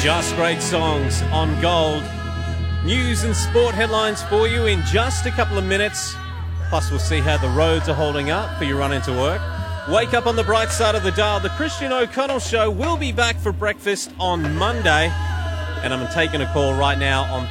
Just great songs on Gold. News and sport headlines for you in just a couple of minutes. Plus, we'll see how the roads are holding up for your run into work. Wake up on the bright side of the dial. The Christian O'Connell Show will be back for breakfast on Monday. And I'm taking a call right now on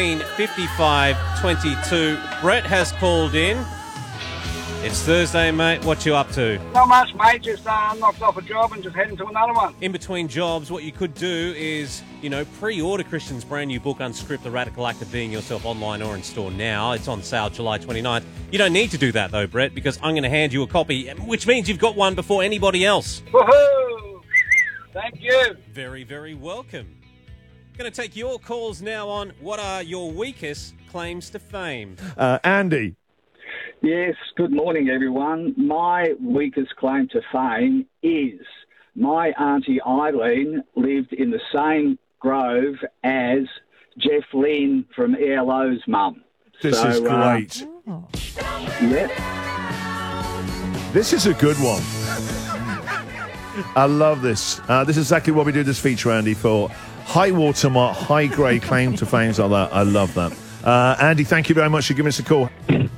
135522. Brett has called in. It's Thursday, mate. What you up to? Not much, mate. Just knocked off a job and just heading to another one. In between jobs, what you could do is, pre-order Christian's brand new book, Unscript, The Radical Act of Being Yourself, online or in store now. It's on sale July 29th. You don't need to do that, though, Brett, because I'm going to hand you a copy, which means you've got one before anybody else. Woohoo! Thank you. Very, very welcome. Going to take your calls now on what are your weakest claims to fame. Andy. Yes, good morning, everyone. My weakest claim to fame is my Auntie Eileen lived in the same grove as Jeff Lynne from ELO's mum. This is great. Yeah. This is a good one. I love this. This is exactly what we do this feature, Andy, for high watermark, high-grade claim to fames like that. I love that. Andy, thank you very much for giving us a call.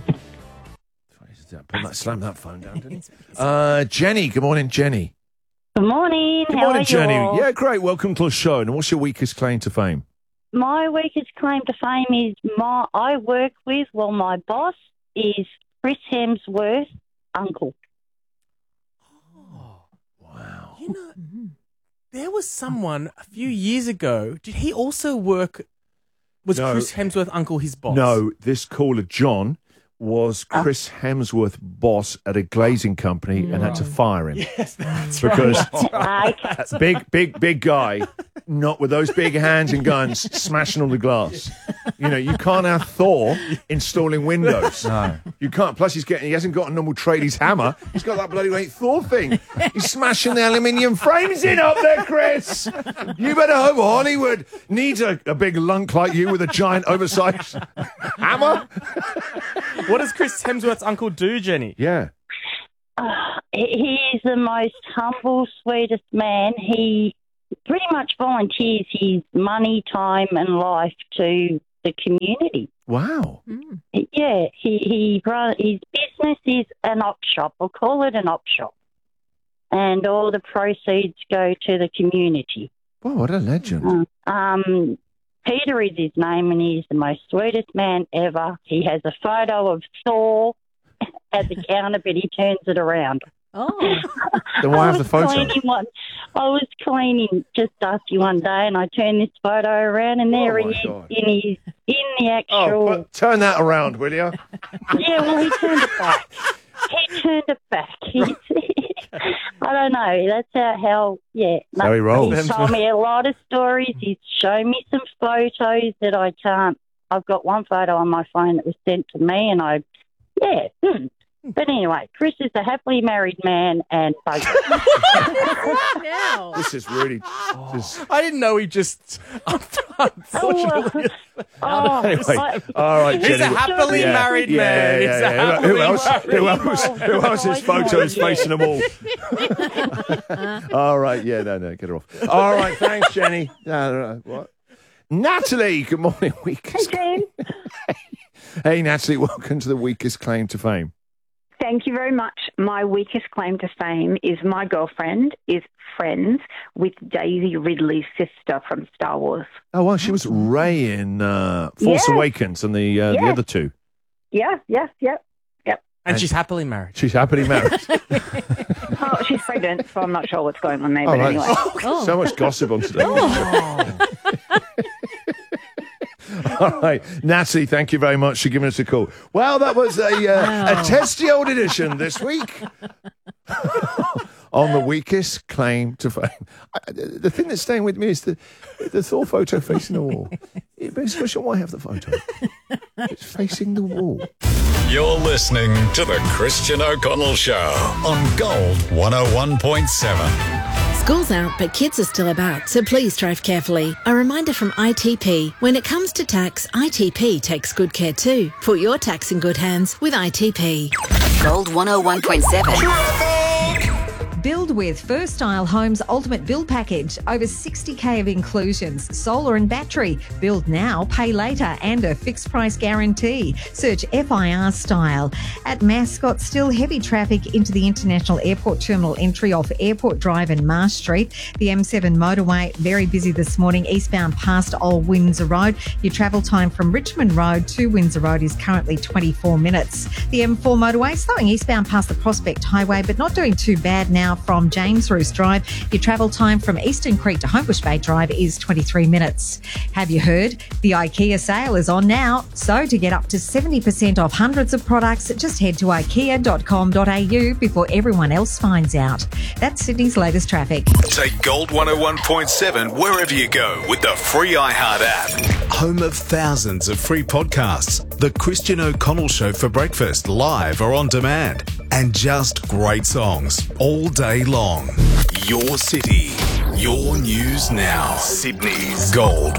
Slam that phone down, didn't he? Jenny, good morning, Jenny. Good morning. Good morning, Jenny. Yeah, great. Welcome to the show. And what's your weakest claim to fame? My weakest claim to fame is my boss is Chris Hemsworth's uncle. Oh, wow. There was someone a few years ago. Did he also work? Was Chris Hemsworth's uncle his boss? No, this caller, John, was Chris Hemsworth's boss at a glazing company and had to fire him. Yes, that's because right. big guy, not with those big hands and guns, smashing all the glass. You can't have Thor installing windows. No. You can't. Plus, he hasn't got a normal tradies hammer. He's got that bloody great Thor thing. He's smashing the aluminium frames in up there, Chris. You better hope Hollywood needs a big lunk like you with a giant oversized hammer. What does Chris Hemsworth's uncle do, Jenny? Yeah. He's the most humble, sweetest man. He pretty much volunteers his money, time and life to the community. Wow. Yeah, his business is an op shop. We'll call it an op shop. And all the proceeds go to the community. Oh, what a legend. Peter is his name, and he's the most sweetest man ever. He has a photo of Thor at the counter, but he turns it around. Oh. Then why have the photo? I was cleaning just after you one day, and I turned this photo around, and there he is in the actual... Oh, turn that around, will you? Yeah, well, he turned it back. I don't know. That's how he rolls. He's told me a lot of stories. He's shown me some photos that I can't. I've got one photo on my phone that was sent to me, and But anyway, Chris is a happily married man and focused. This is really... I didn't know he just... Unfortunately. Anyway, all right, Jenny. He's a happily married man. Yeah. Who else has photos facing them all? All right, no, get her off. All right, thanks, Jenny. What? Natalie, good morning. Hey, Natalie, welcome to the weakest claim to fame. Thank you very much. My weakest claim to fame is my girlfriend is friends with Daisy Ridley's sister from Star Wars. Oh, well, she was Rey in Force Awakens and the other two. Yeah. And she's happily married. She's happily married. Oh, she's pregnant, so I'm not sure what's going on there. But right. anyway. So much gossip on today. All right, Natalie, thank you very much for giving us a call. Well, that was a testy old edition this week on the weakest claim to fame. The thing that's staying with me is the Thor photo facing the wall. Especially why have the photo? It's facing the wall. You're listening to the Christian O'Connell Show on Gold 101.7. School's out, but kids are still about, so please drive carefully. A reminder from ITP. When it comes to tax, ITP takes good care too. Put your tax in good hands with ITP. Gold 101.7. Build with First Style Homes Ultimate Build Package. Over 60k of inclusions, solar and battery. Build now, pay later, and a fixed price guarantee. Search FIR Style. At Mascot, still heavy traffic into the International Airport Terminal entry off Airport Drive and Marsh Street. The M7 motorway, very busy this morning, eastbound past Old Windsor Road. Your travel time from Richmond Road to Windsor Road is currently 24 minutes. The M4 motorway, slowing eastbound past the Prospect Highway, but not doing too bad now from James Roos Drive. Your travel time from Eastern Creek to Homebush Bay Drive is 23 minutes. Have you heard? The IKEA sale is on now. So to get up to 70% off hundreds of products, just head to ikea.com.au before everyone else finds out. That's Sydney's latest traffic. Take Gold 101.7 wherever you go with the free iHeart app. Home of thousands of free podcasts. The Christian O'Connell Show for breakfast, live or on demand. And just great songs all day long. Your city, your news now. Sydney's Gold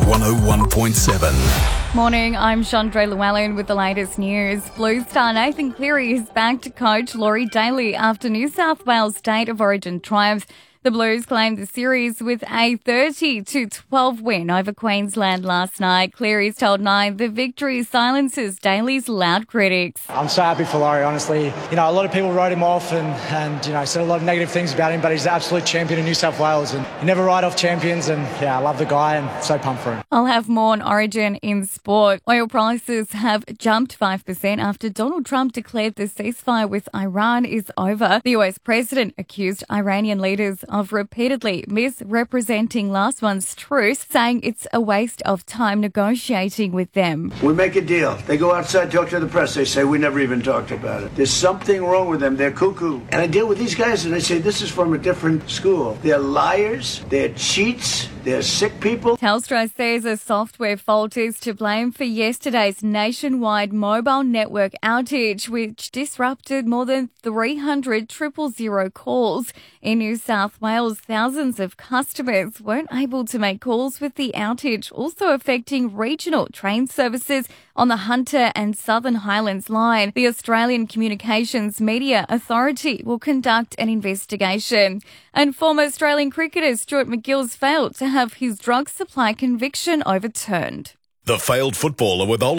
101.7. Morning, I'm Chandra Llewellyn with the latest news. Blue star Nathan Cleary is back to coach Laurie Daly after New South Wales State of Origin triumphs. The Blues claimed the series with a 30-12 win over Queensland last night. Cleary's told Nine the victory silences Daly's loud critics. I'm so happy for Laurie, honestly. You know, a lot of people wrote him off and said a lot of negative things about him, but he's the absolute champion in New South Wales and you never write off champions, and I love the guy and so pumped for him. I'll have more on Origin in sport. Oil prices have jumped 5% after Donald Trump declared the ceasefire with Iran is over. The US president accused Iranian leaders of repeatedly misrepresenting last month's truce, saying it's a waste of time negotiating with them. We make a deal. They go outside, talk to the press. They say, we never even talked about it. There's something wrong with them. They're cuckoo. And I deal with these guys and I say, this is from a different school. They're liars. They're cheats. They're sick people. Telstra says a software fault is to blame for yesterday's nationwide mobile network outage, which disrupted more than 300 000 calls. In New South Wales, thousands of customers weren't able to make calls with the outage, also affecting regional train services on the Hunter and Southern Highlands line. The Australian Communications Media Authority will conduct an investigation. And former Australian cricketer Stuart MacGill's failed to have his drug supply conviction overturned. The failed footballer with